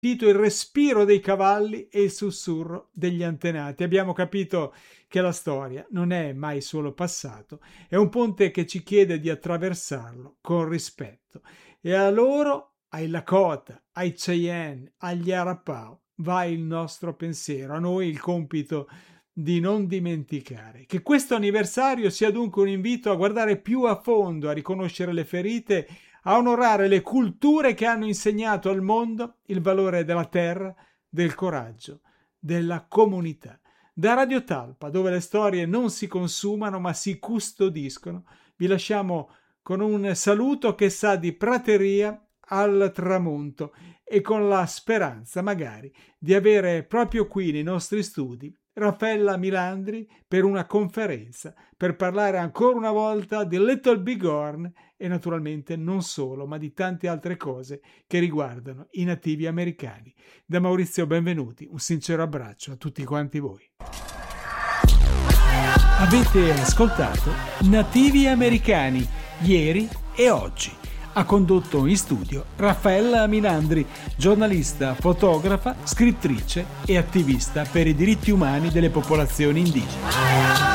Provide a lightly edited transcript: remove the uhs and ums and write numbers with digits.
il respiro dei cavalli e il sussurro degli antenati. Abbiamo capito che la storia non è mai solo passato, è un ponte che ci chiede di attraversarlo con rispetto. E a loro, ai Lakota, ai Cheyenne, agli Arapaho, va il nostro pensiero, a noi il compito di non dimenticare. Che questo anniversario sia dunque un invito a guardare più a fondo, a riconoscere le ferite, a onorare le culture che hanno insegnato al mondo il valore della terra, del coraggio, della comunità. Da Radio Talpa, dove le storie non si consumano ma si custodiscono, vi lasciamo con un saluto che sa di prateria al tramonto e con la speranza magari di avere proprio qui nei nostri studi Raffaella Milandri per una conferenza per parlare ancora una volta di Little Big Horn e naturalmente non solo, ma di tante altre cose che riguardano i nativi americani. Da Maurizio Benvenuti, un sincero abbraccio a tutti quanti voi. Avete ascoltato Nativi Americani, ieri e oggi. Ha condotto in studio Raffaella Milandri, giornalista, fotografa, scrittrice e attivista per i diritti umani delle popolazioni indigene.